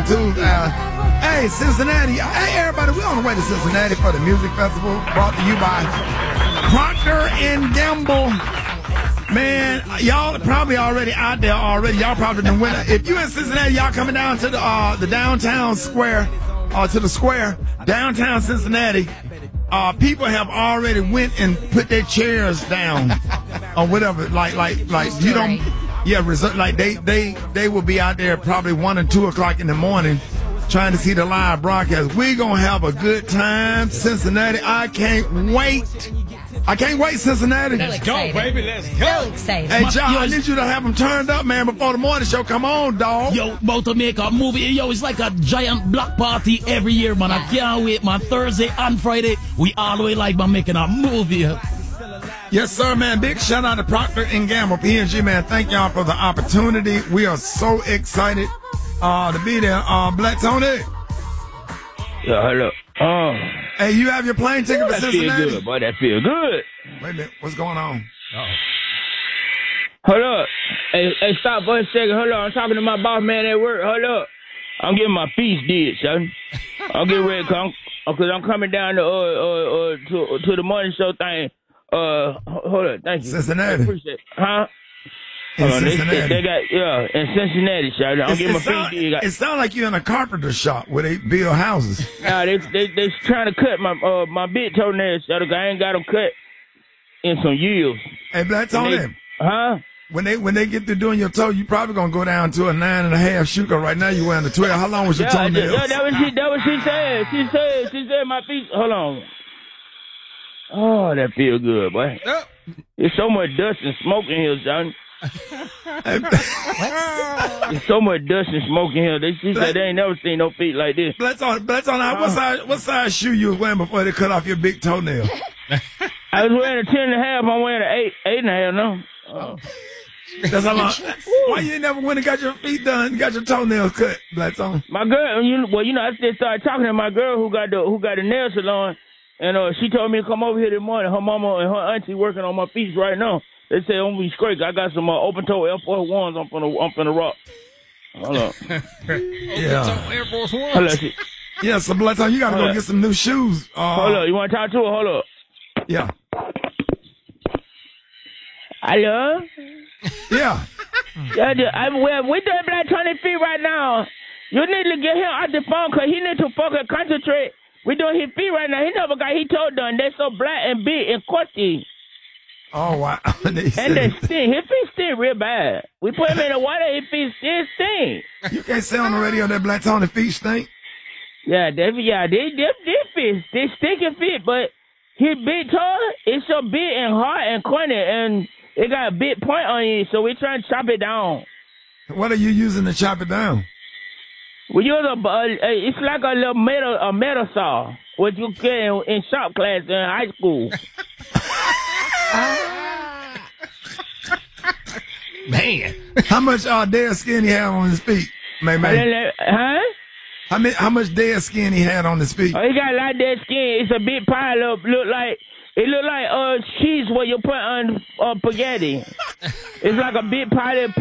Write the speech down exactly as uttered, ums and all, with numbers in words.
Tuesday. Uh, hey, Cincinnati. Hey, everybody. We're on the way to Cincinnati for the music festival brought to you by Procter and Gamble. Man, y'all probably already out there already. Y'all probably done went. If you in Cincinnati, y'all coming down to the uh, the downtown square, uh, to the square, downtown Cincinnati. Uh, people have already went and put their chairs down or whatever. Like, like, like you don't. Yeah, result, like they, they, they will be out there probably one and two o'clock in the morning trying to see the live broadcast. We're going to have a good time, Cincinnati. I can't wait. I can't wait, Cincinnati. Let's go, baby. Let's go. So excited. Hey, John, I need you to have them turned up, man, before the morning show. Come on, dog. Yo, about to make a movie. Yo, it's like a giant block party every year, man. I can't wait, man. Thursday and Friday, we all the way like, man, making a movie. Yes, sir, man. Big shout out to Procter and Gamble, P and G, man. Thank y'all for the opportunity. We are so excited uh, to be there. Uh, Black Tony. Yeah, hello. Um, hey, you have your plane ticket for that Cincinnati? That feel good, boy. That feel good. Wait a minute. What's going on? Uh-oh. Hold up. Hey, hey, stop for a second. Hold up. I'm talking to my boss man at work. Hold up. I'm getting my feast did, son. I'm getting ready to come. Because I'm coming down to, uh, uh, uh, to, to the morning show thing. Uh, hold on, thank you. Cincinnati. I appreciate it. Huh? In uh, Cincinnati. They, they got, yeah, in Cincinnati, shot. I'm getting my sound, feet It sounds like you're in a carpenter shop where they build houses. Nah, they, they, they trying to cut my, uh, my big toenails, shot. I ain't got them cut in some years. Hey, Black Tony. Huh? When they, when they get to doing your toe, you probably gonna go down to a nine and a half shuka. Right now you wearing the twelve. How long was your yeah, toenails? Yeah, that was she, that was she said. She said, she said my feet, hold on. Oh, that feel good, boy. Oh. There's so much dust and smoke in here, son. There's so much dust and smoke in here. They, she Black, said they ain't never seen no feet like this. Blitz on, Blitz on. Uh, what size, what size shoe you was wearing before they cut off your big toenail? I was wearing a ten and a half. I'm wearing an eight, eight and a half now. Oh. That's how long. Why you ain't never went and got your feet done, got your toenails cut, Blitz on? My girl, you, well, you know, I just started talking to my girl who got the who got the nail salon. And uh, she told me to come over here this morning. Her mama and her auntie working on my feet right now. They say I'm gonna be straight. I got some uh, open toe Air Force Ones. I'm finna, I'm finna rock. Hold up. Yeah. Open toe Air Force Ones. Hold up. Yeah, so Black Tony, you gotta Hold go up. get some new shoes. Uh, Hold up. You want to talk to her? Hold up. Yeah. Hello. Yeah. Yeah. I, well, we doing Black Tony feet right now. You need to get him out the phone because he need to fucking concentrate. We doing his feet right now. He never got his toe done. They're so black and big and crusty. Oh, wow. And they stink. His feet stink real bad. We put him in the water, his feet still stink. You can't say on the radio that Black Tony feet stink. Yeah, they, yeah, they, they, they feet, they stinking feet, but his big toe, it's so big and hard and corny, and it got a big point on it, so we're trying to chop it down. What are you using to chop it down? We use a, uh, it's like a little metal, a metal saw, what you get in, in shop class in high school. Man, how much uh, dead skin he had on his feet, man? man? Huh? How many? How much dead skin he had on his feet? Oh, he got a lot of dead skin. It's a big pile of look like it look like uh cheese what you put on uh, spaghetti. It's like a big pile of